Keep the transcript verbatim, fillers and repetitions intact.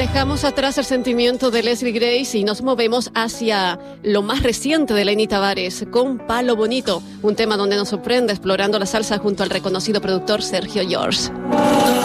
Dejamos atrás el sentimiento de Leslie Grace y nos movemos hacia lo más reciente de Lenny Tavares con Palo Bonito, un tema donde nos sorprende explorando la salsa junto al reconocido productor Sergio George.